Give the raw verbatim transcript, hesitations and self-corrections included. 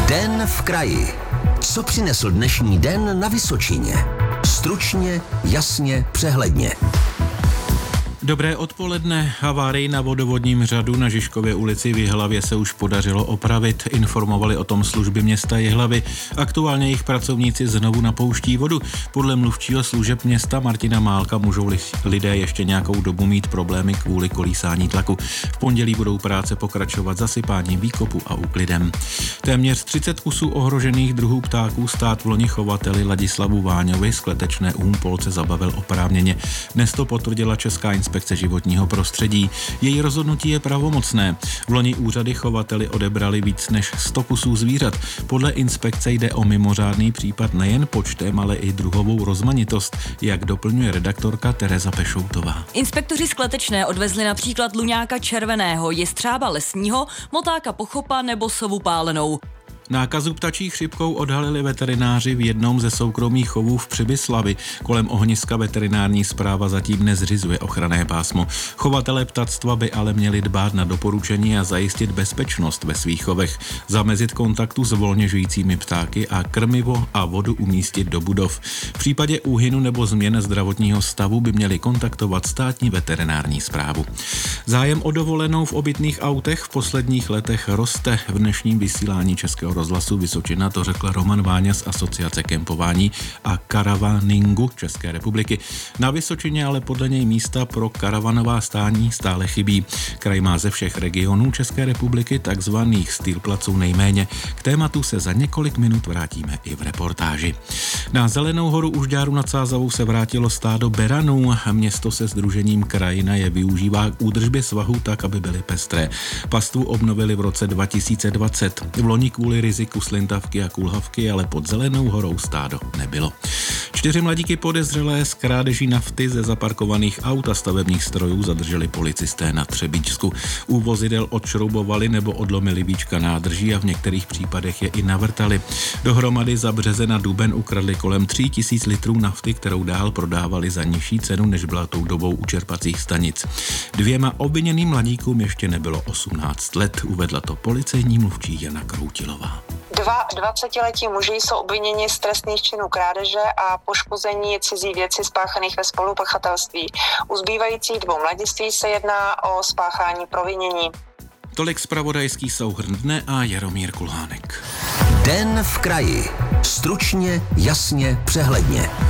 Den v kraji. Co přinesl dnešní den na Vysočině? Stručně, jasně, přehledně. Dobré odpoledne. Havárii na vodovodním řadu na Žižkově ulici v Jihlavě se už podařilo opravit. Informovali o tom služby města Jihlavy. Aktuálně jejich pracovníci znovu napouští vodu. Podle mluvčího služeb města Martina Málka můžou lidé ještě nějakou dobu mít problémy kvůli kolísání tlaku. V pondělí budou práce pokračovat zasypáním výkopu a úklidem. Téměř třicet kusů ohrožených druhů ptáků stát v loni chovateli Ladislavu Váňovi z Kletečné u Humpolce zabavil oprávněně. Dnes to potvrdila Česká inspekce životního prostředí. Její rozhodnutí je pravomocné. V loni úřady chovateli odebrali víc než sto kusů zvířat. Podle inspekce jde o mimořádný případ nejen počtem, ale i druhovou rozmanitost, jak doplňuje redaktorka Tereza Pešoutová. Inspektoři z Kletečné odvezli například luňáka červeného, jestřába lesního, motáka pochopa nebo sovu pálenou. Nákazu ptačí chřipkou odhalili veterináři v jednom ze soukromých chovů v Přibyslavi. Kolem ohniska veterinární správa zatím nezřizuje ochranné pásmo. Chovatelé ptactva by ale měli dbát na doporučení a zajistit bezpečnost ve svých chovech, zamezit kontaktu s volně žijícími ptáky a krmivo a vodu umístit do budov. V případě úhynu nebo změn zdravotního stavu by měli kontaktovat státní veterinární správu. Zájem o dovolenou v obytných autech v posledních letech roste. V dnešním vysílání Českého rozhlasu Vysočina to řekl Roman Váňa z Asociace kempování a karavaningu České republiky. Na Vysočině ale podle něj místa pro karavanová stání stále chybí. Kraj má ze všech regionů České republiky takzvaných stýlplaců nejméně. K tématu se za několik minut vrátíme i v reportáži. Na Zelenou horu u Žďáru nad Sázavou se vrátilo stádo beranů. Město se sdružením Krajina je využívá k údržbě svahů tak, aby byly pestré. Pastvu obnovili v roce dva tisíce dvacet. V loni kvůli riziku slintavky a kulhavky, ale pod Zelenou horou stádo nebylo. Čtyři mladíky podezřelé z krádeží nafty ze zaparkovaných aut a stavebních strojů zadrželi policisté na Třebíčsku. U vozidel odšroubovali nebo odlomili víčka nádrží a v některých případech je i navrtali. Dohromady za březen a duben ukradli kolem tří tisíc litrů nafty, kterou dál prodávali za nižší cenu, než byla tou dobou u čerpacích stanic. Dvěma obviněným mladíkům ještě nebylo osmnáct let, uvedla to policejní mluvčí Jana Kroutilová. Dva dvacetiletí muži jsou obviněni z trestných činů krádeže a poškození cizí věci spáchaných ve spolupachatelství. U zbývajících dvou mladiství se jedná o spáchání provinění. Tolik zpravodajský souhrn dne a Jaromír Kulhánek. Den v kraji. Stručně, jasně, přehledně.